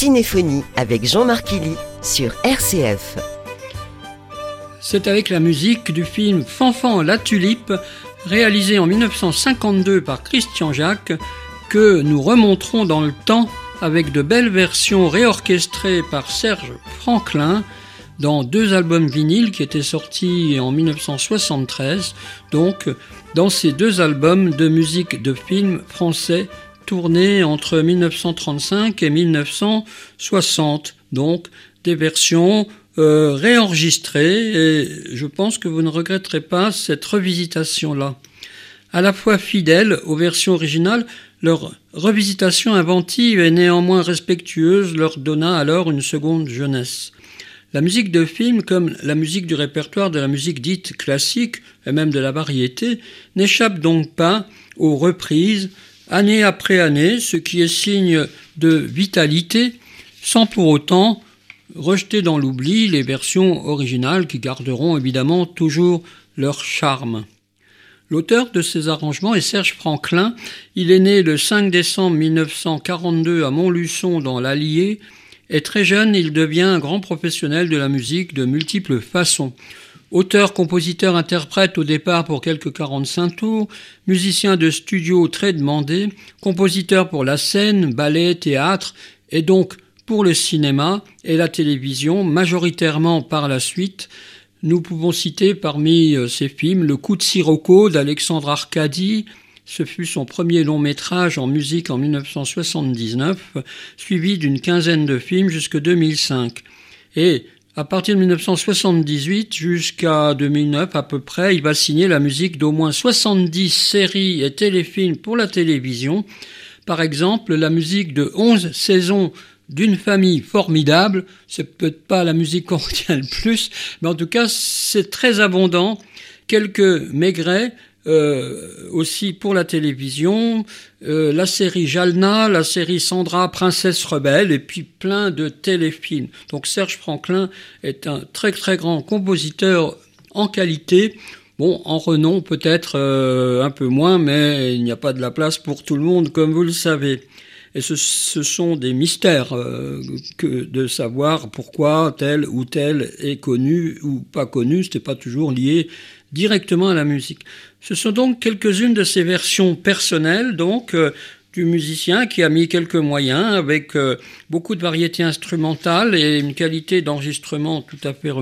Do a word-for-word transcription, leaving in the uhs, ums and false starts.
Cinéphonie avec Jean-Marc Killy sur R C F. C'est avec la musique du film Fanfan la Tulipe, réalisé en dix-neuf cent cinquante-deux par Christian Jacques, que nous remonterons dans le temps avec de belles versions réorchestrées par Serge Franklin dans deux albums vinyles qui étaient sortis en dix-neuf cent soixante-treize, donc dans ces deux albums de musique de films français tournés entre dix-neuf cent trente-cinq et dix-neuf cent soixante, donc des versions euh, réenregistrées, et je pense que vous ne regretterez pas cette revisitation-là. À la fois fidèles aux versions originales, leur revisitation inventive et néanmoins respectueuse leur donna alors une seconde jeunesse. La musique de film, comme la musique du répertoire de la musique dite classique, et même de la variété, n'échappe donc pas aux reprises, année après année, ce qui est signe de vitalité, sans pour autant rejeter dans l'oubli les versions originales qui garderont évidemment toujours leur charme. L'auteur de ces arrangements est Serge Franklin. Il est né le cinq décembre mille neuf cent quarante-deux à Montluçon dans l'Allier, et très jeune, il devient un grand professionnel de la musique de multiples façons. Auteur, compositeur, interprète au départ pour quelques quarante-cinq tours, musicien de studio très demandé, compositeur pour la scène, ballet, théâtre et donc pour le cinéma et la télévision, majoritairement par la suite. Nous pouvons citer parmi ces films Le coup de Sirocco d'Alexandre Arcadi. Ce fut son premier long métrage en musique en dix-neuf cent soixante-dix-neuf, suivi d'une quinzaine de films jusqu'en deux mille cinq. Et à partir de dix-neuf cent soixante-dix-huit jusqu'à deux mille neuf à peu près, il va signer la musique d'au moins soixante-dix séries et téléfilms pour la télévision. Par exemple, la musique de onze saisons d'une famille formidable. C'est peut-être pas la musique qu'on retient le plus, mais en tout cas, c'est très abondant. Quelques Maigret, Euh, aussi pour la télévision, euh, la série Jalna, la série Sandra, Princesse Rebelle, et puis plein de téléfilms. Donc Serge Franklin est un très très grand compositeur en qualité, bon, en renom peut-être euh, un peu moins, mais il n'y a pas de la place pour tout le monde, comme vous le savez. Et ce, ce sont des mystères euh, que de savoir pourquoi tel ou tel est connu ou pas connu. Ce n'est pas toujours lié directement à la musique. Ce sont donc quelques-unes de ces versions personnelles, donc euh, du musicien qui a mis quelques moyens avec euh, beaucoup de variétés instrumentales et une qualité d'enregistrement tout à fait remarquable.